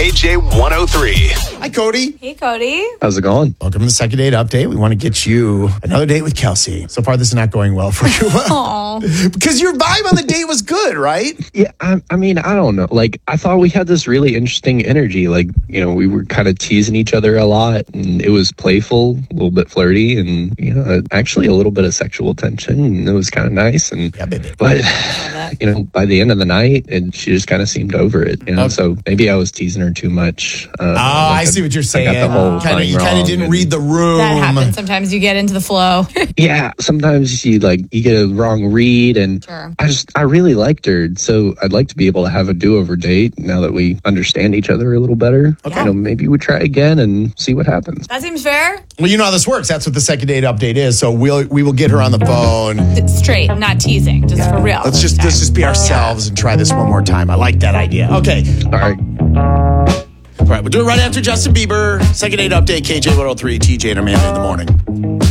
KJ103. Hi, Cody. Hey, Cody. How's it going? Welcome to the second date update. We want to get you another date with Kelsey. So far, this is not going well for you. Aw. Because your vibe on the date was good, right? Yeah, I mean, I don't know. Like, I thought we had this really interesting energy. Like, you know, we were kind of teasing each other a lot, and it was playful, a little bit flirty, and, you know, actually a little bit of sexual tension. And it was kind of nice. And Yeah, baby. But, you know, by the end of the night, and she just kind of seemed over it. You know, so maybe I was teasing her too much. I see what you're saying. I got the whole You kind thing of didn't wrong, read the room. That happens. Sometimes you get into the flow. Yeah, sometimes you get a wrong read, and Sure. I really liked her, so I'd like to be able to have a do-over date now that we understand each other a little better. Okay. You know, maybe we try again and see what happens. That seems fair. Well, you know how this works. That's what the second date update is. So we will get her on the phone. It's straight, not teasing, just for real. Let's just be ourselves and try this one more time. I like that idea. Okay. All right. All right, we'll do it right after Justin Bieber. Second date update, KJ103, TJ and Amanda in the morning.